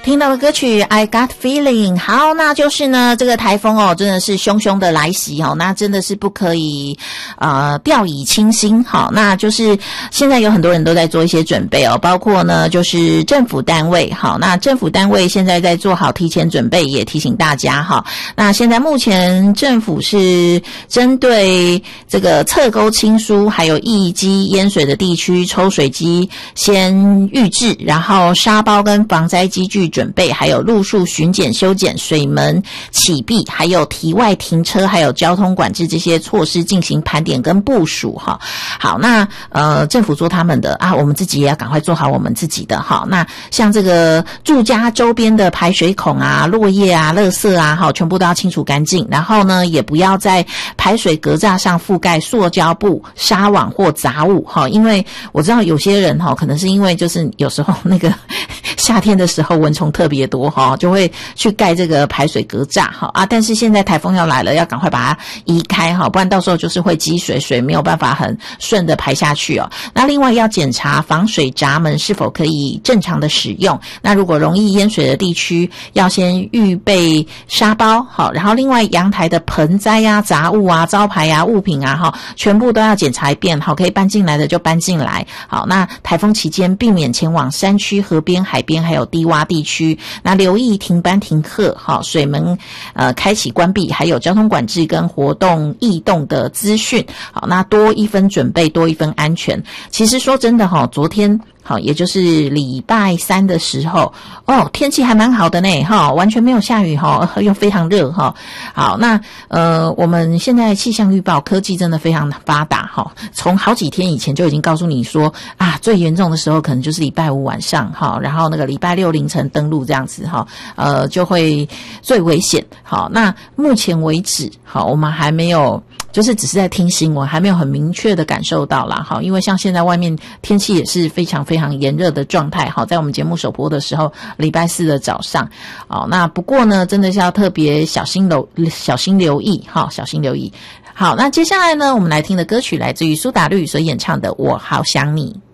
听到的歌曲 I Got Feeling。 好，那就是呢这个台风哦真的是凶凶的来袭哦，那真的是不可以掉以轻心。好，那就是现在有很多人都在做一些准备哦，包括呢就是政府单位。好，那政府单位现在在做好提前准备，也提醒大家哈。那现在目前政府是针对这个侧沟倾疏还有易积淹水的地区，抽水机先预置，然后沙包跟防灾机具准备，还有路树巡检修剪、水门启闭，还有堤外停车，还有交通管制这些措施进行盘点跟部署哈。好，那政府做他们的啊，我们自己也要赶快做好我们自己的哈。那像这个住家周边的排水孔啊、落叶啊、垃圾啊，好，全部都要清除干净。然后呢，也不要在排水格栅上覆盖塑胶布、纱网或杂物哈，因为我知道有些人哈，可能是因为就是有时候那个夏天的时候蚊虫特别多哈，就会去盖这个排水格栅哈啊。但是现在台风要来了，要赶快把它移开哈，不然到时候就是会积水，水没有办法很顺的排下去哦。那另外要检查防水闸门是否可以正常的使用。那如果容易淹水的地区，要先预备沙包好，然后另外阳台的盆栽啊、杂物啊、招牌啊、物品啊哈，全部都要检查一遍好，可以搬进来的就搬进来。好，那台风期间避免前往山区、河边、海边还有低洼地区。那留意停班停课好，水门开启关闭，还有交通管制跟活动异动的资讯。好，那多一分准备，多一分安全。其实说真的哈，昨天好，也就是礼拜三的时候哦，天气还蛮好的呢哈，完全没有下雨哈，又非常热哈。好，那我们现在气象预报科技真的非常发达哈，从好几天以前就已经告诉你说啊，最严重的时候可能就是礼拜五晚上哈，然后那个礼拜六凌晨登陆这样子哈，就会最危险。好，那目前为止好，我们还没有。就是只是在听新闻，还没有很明确的感受到啦。好，因为像现在外面天气也是非常非常炎热的状态。好，在我们节目首播的时候，礼拜四的早上。哦，那不过呢，真的是要特别小心留意。好，小心留意。好，那接下来呢，我们来听的歌曲来自于苏打绿所演唱的《我好想你》。